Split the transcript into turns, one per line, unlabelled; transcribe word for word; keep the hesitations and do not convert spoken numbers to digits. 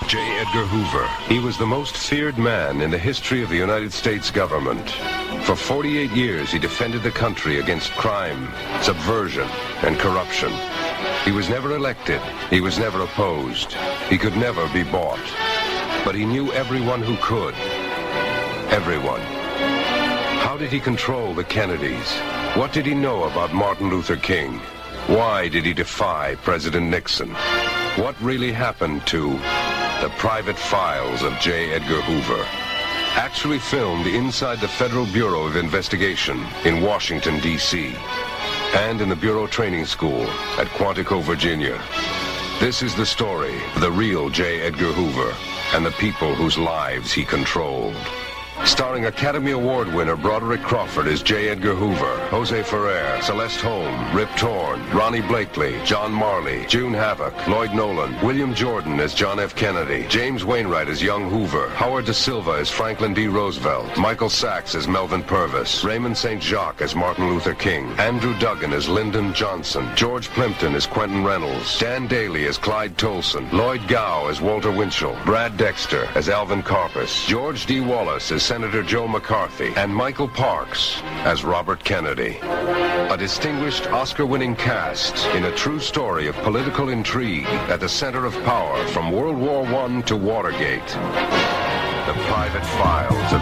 J. Edgar Hoover. He was the most feared man in the history of the United States government. For forty-eight years, he defended the country against crime, subversion, and corruption. He was never elected. He was never opposed. He could never be bought. But he knew everyone who could. Everyone. How did he control the Kennedys? What did he know about Martin Luther King? Why did he defy President Nixon? What really happened to the private files of J. Edgar Hoover? Actually filmed inside the Federal Bureau of Investigation in Washington, D C and in the Bureau Training School at Quantico, Virginia. This is the story of the real J. Edgar Hoover and the people whose lives he controlled. Starring Academy Award winner Broderick Crawford as J. Edgar Hoover, Jose Ferrer, Celeste Holm, Rip Torn, Ronnie Blakely, John Marley, June Havoc, Lloyd Nolan, William Jordan as John F. Kennedy, James Wainwright as young Hoover, Howard Da Silva as Franklin D. Roosevelt, Michael Sachs as Melvin Purvis, Raymond Saint Jacques as Martin Luther King, Andrew Duggan as Lyndon Johnson, George Plimpton as Quentin Reynolds, Dan Daly as Clyde Tolson, Lloyd Gow as Walter Winchell, Brad Dexter as Alvin Karpus, George D. Wallace as Senator Joe McCarthy, and Michael Parks as Robert Kennedy. A distinguished Oscar-winning cast in a true story of political intrigue at the center of power from World War One to Watergate. The Private Files of